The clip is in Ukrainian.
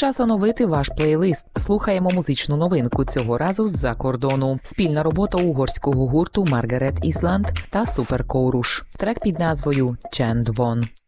Час оновити ваш плейлист. Слухаємо музичну новинку, цього разу з-за кордону. Спільна робота угорського гурту Margaret Island та Super Chorus. Трек під назвою «Csend van».